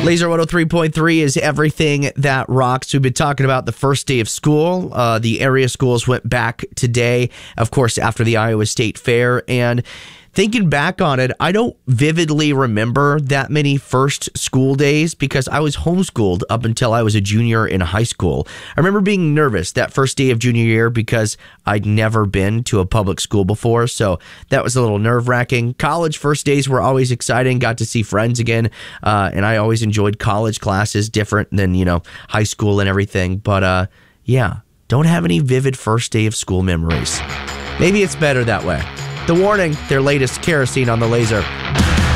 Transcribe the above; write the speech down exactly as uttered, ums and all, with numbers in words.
Laser one oh three point three is everything that rocks. We've been talking about the first day of school. Uh, the area schools went back today, of course, after the Iowa State Fair. And thinking back on it, I don't vividly remember that many first school days because I was homeschooled up until I was a junior in high school. I remember being nervous that first day of junior year because I'd never been to a public school before, so that was a little nerve-wracking. College first days were always exciting, got to see friends again, uh, and I always enjoyed college classes, different than, you know, high school and everything. But, uh, yeah, don't have any vivid first day of school memories. Maybe it's better that way. The Warning, their latest Kerosene on the Laser.